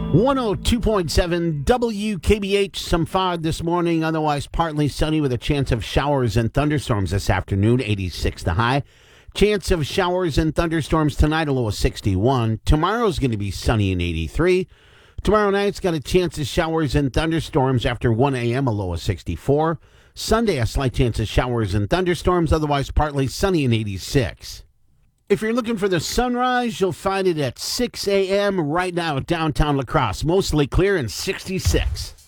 102.7 WKBH, some fog this morning, otherwise partly sunny with a chance of showers and thunderstorms this afternoon, 86 the high. Chance of showers and thunderstorms tonight, a low of 61. Tomorrow's going to be sunny and 83. Tomorrow night's got a chance of showers and thunderstorms after 1 a.m., a low of 64. Sunday, a slight chance of showers and thunderstorms, otherwise partly sunny and 86. If you're looking for the sunrise, you'll find it at 6 a.m. right now at downtown La Crosse. Mostly clear and 66.